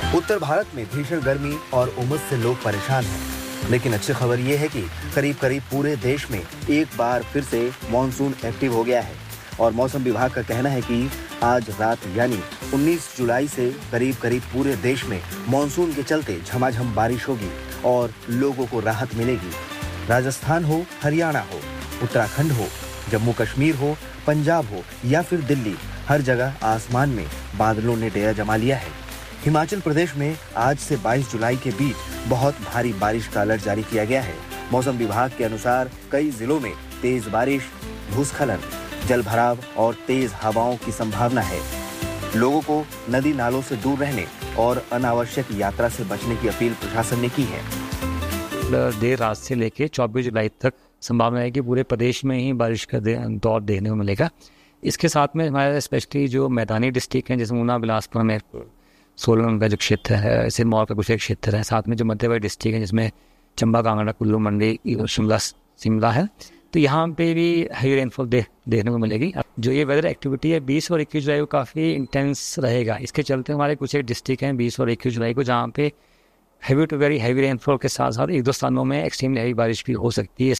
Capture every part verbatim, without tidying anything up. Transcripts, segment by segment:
उत्तर भारत में भीषण गर्मी और उमस से लोग परेशान हैं, लेकिन अच्छी खबर ये है कि करीब करीब पूरे देश में एक बार फिर से मानसून एक्टिव हो गया है और मौसम विभाग का कहना है कि आज रात यानी उन्नीस जुलाई से करीब करीब पूरे देश में मानसून के चलते झमाझम बारिश होगी और लोगों को राहत मिलेगी। राजस्थान हो, हरियाणा हो, उत्तराखंड हो, जम्मू कश्मीर हो, पंजाब हो या फिर दिल्ली, हर जगह आसमान में बादलों ने डेरा जमा लिया है। हिमाचल प्रदेश में आज से बाईस जुलाई के बीच बहुत भारी बारिश का अलर्ट जारी किया गया है। मौसम विभाग के अनुसार कई जिलों में तेज बारिश, भूस्खलन, जल भराव और तेज हवाओं की संभावना है। लोगों को नदी नालों से दूर रहने और अनावश्यक यात्रा से बचने की अपील प्रशासन ने की है। देर रात से लेकर चौबीस जुलाई तक संभावना है कि पूरे प्रदेश में ही बारिश का दौर देखने को मिलेगा। इसके साथ में हमारे स्पेशली जो मैदानी डिस्ट्रिक्ट हैं जैसे ऊना, बिलासपुर में सोलन का जो क्षेत्र है, सिरमौर का कुछ एक क्षेत्र है, साथ में जो मध्यप्रदेश डिस्ट्रिक्ट है जिसमें चंबा, कांगड़ा, कुल्लू, मंडी, शिमला शिमला है, तो यहाँ पे भी हाई रेनफॉल दे, देखने को मिलेगी। जो ये वेदर एक्टिविटी है बीस और इक्कीस जुलाई को काफ़ी इंटेंस रहेगा। इसके चलते हमारे कुछ एक डिस्ट्रिक्ट हैं बीस और इक्कीस जुलाई को जहाँ पे heavy to very heavy rainfall के साथ साथ एक दो स्थानों में एक्सट्रीम हैवी बारिश भी हो सकती है।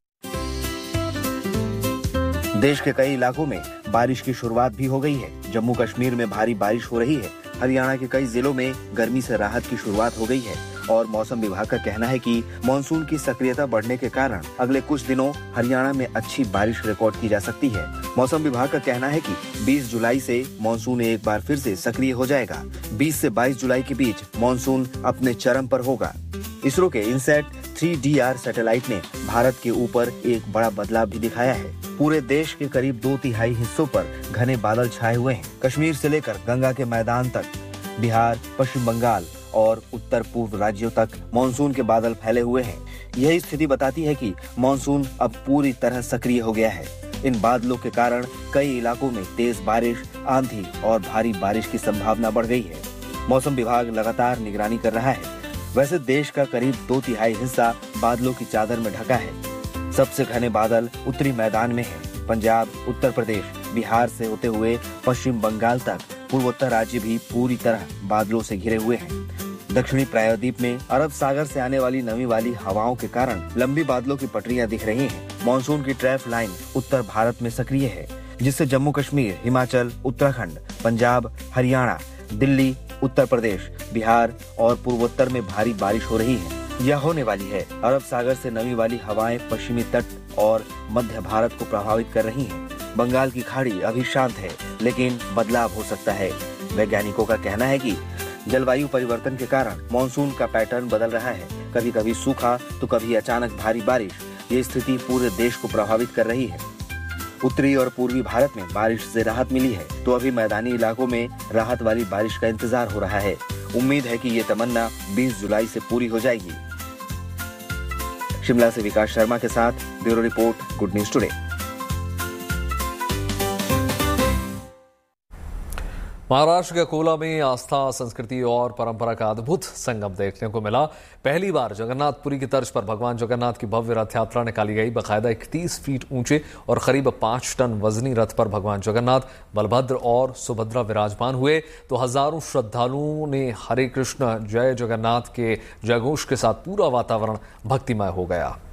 देश के कई इलाकों में बारिश की शुरुआत भी हो गई है। जम्मू कश्मीर में भारी बारिश हो रही है। हरियाणा के कई जिलों में गर्मी से राहत की शुरुआत हो गई है और मौसम विभाग का कहना है कि मानसून की सक्रियता बढ़ने के कारण अगले कुछ दिनों हरियाणा में अच्छी बारिश रिकॉर्ड की जा सकती है। मौसम विभाग का कहना है कि बीस जुलाई से मानसून एक बार फिर से सक्रिय हो जाएगा। बीस से बाईस जुलाई के बीच मानसून अपने चरम पर होगा। इसरो के INSAT three D R satellite ने भारत के ऊपर एक बड़ा बदलाव भी दिखाया है। पूरे देश के करीब दो तिहाई हिस्सों पर घने बादल छाए हुए हैं। कश्मीर से लेकर गंगा के मैदान तक, बिहार, पश्चिम बंगाल और उत्तर पूर्व राज्यों तक मानसून के बादल फैले हुए हैं। यही स्थिति बताती है कि मानसून अब पूरी तरह सक्रिय हो गया है। इन बादलों के कारण कई इलाकों में तेज बारिश, आंधी और भारी बारिश की संभावना बढ़ गई है। मौसम विभाग लगातार निगरानी कर रहा है। वैसे देश का करीब दो तिहाई हिस्सा बादलों की चादर में ढका है। सबसे घने बादल उत्तरी मैदान में हैं। पंजाब, उत्तर प्रदेश, बिहार से होते हुए पश्चिम बंगाल तक पूर्वोत्तर राज्य भी पूरी तरह बादलों से घिरे हुए हैं। दक्षिणी प्रायद्वीप में अरब सागर से आने वाली नमी वाली हवाओं के कारण लंबी बादलों की पटरियां दिख रही हैं। मानसून की ट्रैफ लाइन उत्तर भारत में सक्रिय है, जिससे जम्मू कश्मीर, हिमाचल, उत्तराखंड, पंजाब, हरियाणा, दिल्ली, उत्तर प्रदेश, बिहार और पूर्वोत्तर में भारी बारिश हो रही है या होने वाली है। अरब सागर से नमी वाली हवाएं पश्चिमी तट और मध्य भारत को प्रभावित कर रही हैं। बंगाल की खाड़ी अभी शांत है, लेकिन बदलाव हो सकता है। वैज्ञानिकों का कहना है कि जलवायु परिवर्तन के कारण मानसून का पैटर्न बदल रहा है। कभी कभी सूखा तो कभी अचानक भारी बारिश। ये स्थिति पूरे देश को प्रभावित कर रही है। उत्तरी और पूर्वी भारत में बारिश से राहत मिली है, तो अभी मैदानी इलाकों में राहत वाली बारिश का इंतजार हो रहा है। उम्मीद है कि ये तमन्ना बीस जुलाई से पूरी हो जाएगी। शिमला से विकास शर्मा के साथ bureau report, good news today. Maharashtra के अकोला में आस्था, संस्कृति और परंपरा का अद्भुत संगम देखने को मिला। पहली बार जगन्नाथपुरी की तर्ज पर भगवान जगन्नाथ की भव्य रथ यात्रा निकाली गई। बाकायदा इकतीस फीट ऊंचे और करीब पांच टन वजनी रथ पर भगवान जगन्नाथ, बलभद्र और सुभद्रा विराजमान हुए, तो हजारों श्रद्धालुओं ने हरे कृष्ण जय जगन्नाथ के जयघोष के साथ पूरा वातावरण भक्तिमय हो गया।